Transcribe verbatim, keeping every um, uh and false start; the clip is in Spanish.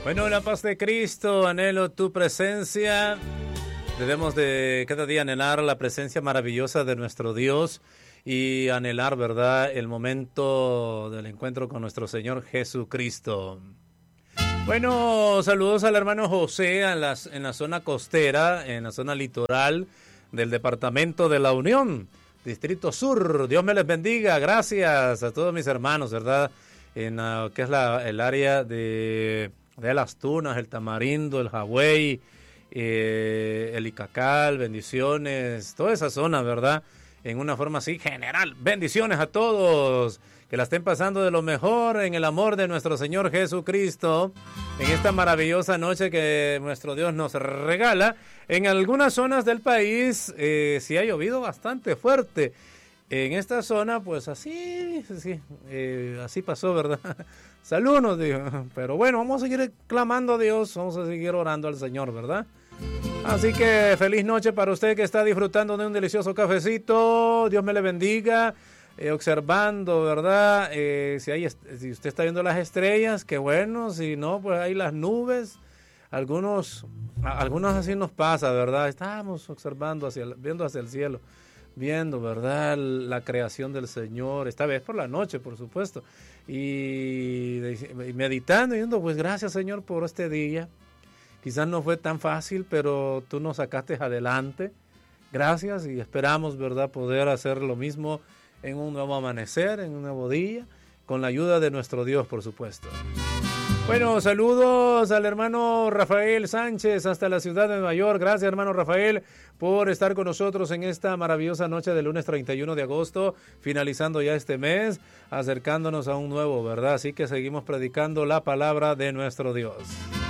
Bueno, la paz de Cristo, anhelo tu presencia. Debemos de cada día anhelar la presencia maravillosa de nuestro Dios y anhelar, ¿verdad?, el momento del encuentro con nuestro Señor Jesucristo. Bueno, saludos al hermano José en, las, en la zona costera, en la zona litoral del departamento de La Unión, Distrito Sur. Dios me les bendiga. Gracias a todos mis hermanos, ¿verdad?, en uh, que es la, el área de, de Las Tunas, el Tamarindo, el Jagüey, eh, el Icacal, bendiciones, toda esa zona, ¿verdad?, en una forma así general. Bendiciones a todos, que la estén pasando de lo mejor en el amor de nuestro Señor Jesucristo, en esta maravillosa noche que nuestro Dios nos regala. En algunas zonas del país eh, sí ha llovido bastante fuerte. En esta zona, pues así, sí, eh, así pasó, ¿verdad? Salud, nos dijo. Pero bueno, vamos a seguir clamando a Dios, vamos a seguir orando al Señor, ¿verdad? Así que feliz noche para usted que está disfrutando de un delicioso cafecito. Dios me le bendiga. Eh, observando, ¿verdad? Eh, si, hay, si usted está viendo las estrellas, qué bueno. Si no, pues hay las nubes. Algunos, a, algunos así nos pasa, ¿verdad? Estamos observando, hacia, viendo hacia el cielo, viendo, ¿verdad?, la creación del Señor, esta vez por la noche, por supuesto, y, y meditando y diciendo, pues gracias, Señor, por este día. Quizás no fue tan fácil, pero tú nos sacaste adelante. Gracias, y esperamos, ¿verdad?, poder hacer lo mismo en un nuevo amanecer, en un nuevo día, con la ayuda de nuestro Dios, por supuesto. Bueno, saludos al hermano Rafael Sánchez hasta la ciudad de Nueva York. Gracias, hermano Rafael, por estar con nosotros en esta maravillosa noche del lunes treinta y uno de agosto, finalizando ya este mes, acercándonos a un nuevo, ¿verdad? Así que seguimos predicando la palabra de nuestro Dios.